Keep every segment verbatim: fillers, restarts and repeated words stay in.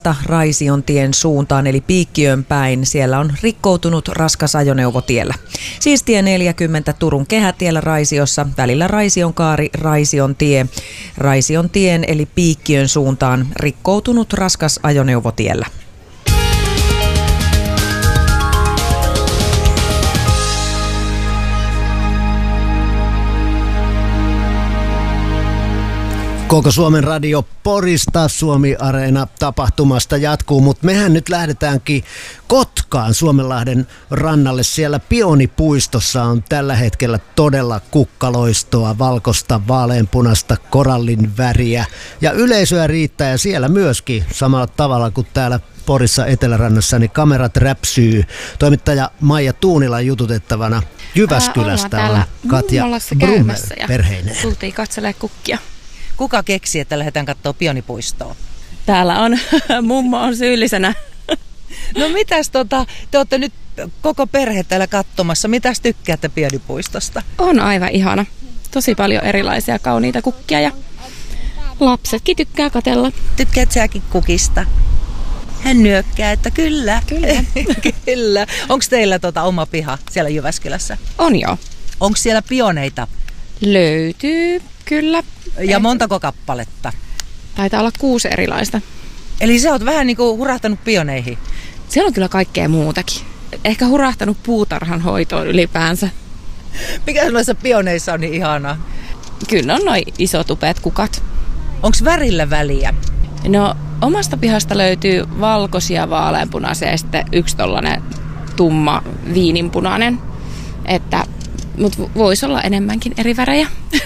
Raisiontien suuntaan eli Piikkiön päin. Siellä on rikkoutunut raskas ajoneuvo tiellä. Siis tie neljäkymmentä Turun kehätiellä Raisiossa, välillä Raisionkaari, Raisiontie. Raisiontien eli Piikkiön suuntaan rikkoutunut raskas ajoneuvo tiellä. Koko Suomen radio Porista Suomi Areena -tapahtumasta jatkuu, mutta mehän nyt lähdetäänkin Kotkaan Suomenlahden rannalle. Siellä Pionipuistossa on tällä hetkellä todella kukkaloistoa, valkoista, vaaleanpunasta, korallin väriä ja yleisöä riittää ja siellä myöskin samalla tavalla kuin täällä Porissa Etelärannassa, niin kamerat räpsyy. Toimittaja Maija Tuunilan jututettavana Jyväskylästä Ää, on Katja Brummer perheineen. Tultiin katselemaan kukkia. Kuka keksi, että lähdetään katsoa Pionipuistoa? Täällä on, mummo on syyllisenä. No mitäs tota, te olette nyt koko perhe täällä katsomassa. Mitäs tykkäätte Pionipuistosta? On aivan ihana. Tosi paljon erilaisia kauniita kukkia ja lapsetkin tykkää katsella. Tykkäät säkin kukista? Hän nyökkää, että kyllä. Kyllä. Kyllä. Onko teillä tota oma piha siellä Jyväskylässä? On joo. Onko siellä pioneita? Löytyy, kyllä. Ja montako kappaletta? Taitaa olla kuusi erilaista. Eli sä oot vähän niinku hurahtanut pioneihin? Siellä on kyllä kaikkea muutakin. Ehkä hurahtanut puutarhan hoitoon ylipäänsä. Mikä noissa pioneissa on niin ihanaa? Kyllä on noin isot upeat kukat. Onko värillä väliä? No omasta pihasta löytyy valkoisia, vaaleanpunaisia ja sitten yksi tollainen tumma viininpunainen. Että, mutta voisi olla enemmänkin eri värejä.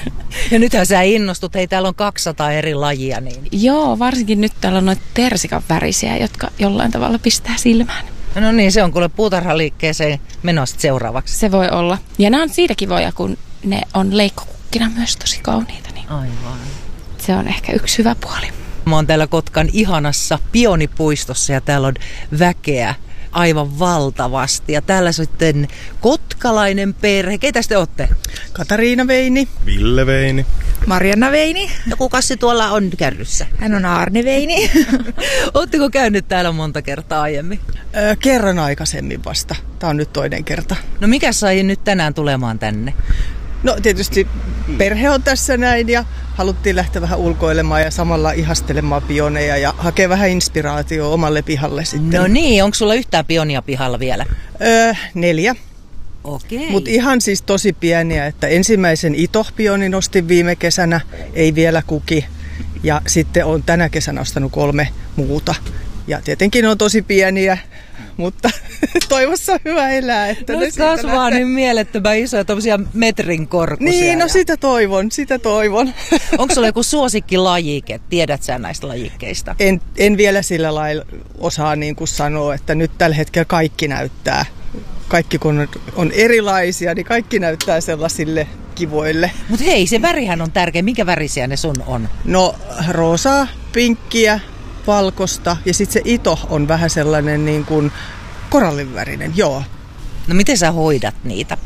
Ja nythän sä innostut, hei täällä on kaksisataa eri lajia. Niin... Joo, varsinkin nyt täällä on noita persikan värisiä, jotka jollain tavalla pistää silmään. No niin, se on kuule puutarhaliikkeeseen menossa seuraavaksi. Se voi olla. Ja nämä on siitä kivoja, kun ne on leikkokukkina myös tosi kauniita. Niin aivan. Se on ehkä yksi hyvä puoli. Mä oon täällä Kotkan ihanassa Pionipuistossa ja täällä on väkeä aivan valtavasti. Ja täällä sitten kotkalainen perhe. Keitä te ootte? Katariina Veini. Ville Veini. Marianna Veini. Ja kukas se tuolla on kärryssä? Hän on Arne Veini. Ootteko käynyt täällä monta kertaa aiemmin? Öö, kerran aikaisemmin vasta. Tää on nyt toinen kerta. No mikä sai nyt tänään tulemaan tänne? No tietysti perhe on tässä näin ja haluttiin lähteä vähän ulkoilemaan ja samalla ihastelemaan pioneja ja hakea vähän inspiraatiota omalle pihalle sitten. No niin, onko sulla yhtään pionia pihalla vielä? Öö, neljä. Okei. Mutta ihan siis tosi pieniä, että ensimmäisen itohpionin ostin viime kesänä, ei vielä kuki. Ja sitten on tänä kesänä ostanut kolme muuta. Ja tietenkin on tosi pieniä, mutta toivossa on hyvä elää. Että no ne kasvaa lähtee. Niin mielettömän isoja, tommosia metrin korkuisia. Niin, no ja... sitä toivon, sitä toivon. Onko sulla joku suosikkilajike? Tiedät sä näistä lajikkeista? En, en vielä sillä lailla osaa niin kuin sanoa, että nyt tällä hetkellä kaikki näyttää. Kaikki kun on erilaisia, niin kaikki näyttää sellaisille kivoille. Mutta hei, se värihän on tärkeä. Minkä värisiä ne sun on? No roosaa, pinkkiä, valkosta ja sitten se ito on vähän sellainen niin kuin korallinvärinen, joo. No miten sä hoidat niitä?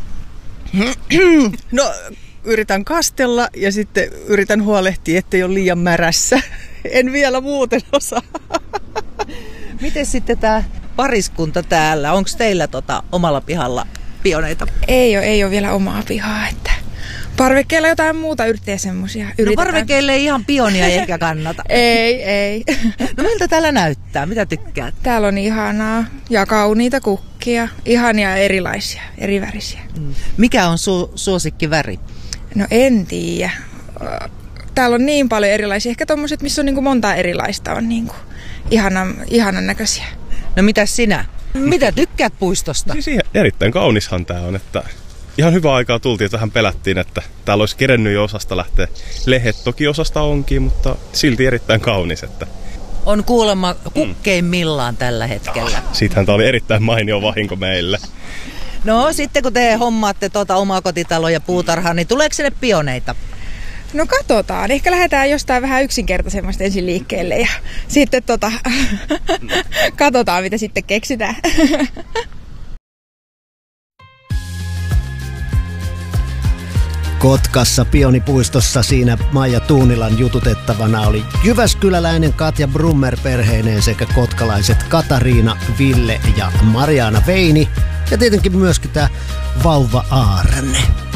No yritän kastella ja sitten yritän huolehtia, ettei ole liian märässä. En vielä muuten osaa. Miten sitten tämä pariskunta täällä? Onko teillä tota omalla pihalla pioneita? Ei ole, ei ole vielä omaa pihaa, että parvekkeella jotain muuta yrittää semmosia. No parvekkeelle ei ihan pionia eikä kannata. Ei, ei. No miltä täällä näyttää? Mitä tykkäät? Täällä on ihanaa ja kauniita kukkia. Ihania erilaisia, erivärisiä. Mm. Mikä on su- suosikkiväri? No en tiedä. Täällä on niin paljon erilaisia. Ehkä tommoset, missä on niinku monta erilaista, on niinku ihanan, ihanan näköisiä. No mitäs sinä? Mitä tykkäät puistosta? Siis erittäin kaunishan tää on, että ihan hyvää aikaa tultiin, että vähän pelättiin, että täällä olisi kerennyt jo osasta lähteä. Lehet toki osasta onkin, mutta silti erittäin kaunis. Että... On kuulemma kukkeimmillaan tällä hetkellä. Siitähän tää oli erittäin mainio vahinko meille. No sitten kun te hommaatte tuota omaa kotitaloa ja puutarhaa, niin tuleeko sinne pioneita? No katsotaan. Ehkä lähdetään jostain vähän yksinkertaisemmasta ensin liikkeelle ja sitten tota, katsotaan mitä sitten keksitään. Kotkassa Pionipuistossa siinä Maija Tuunilan jututettavana oli jyväskyläläinen Katja Brummer perheineen sekä kotkalaiset Katariina, Ville ja Mariana Veini. Ja tietenkin myöskin tämä vauva Aarne.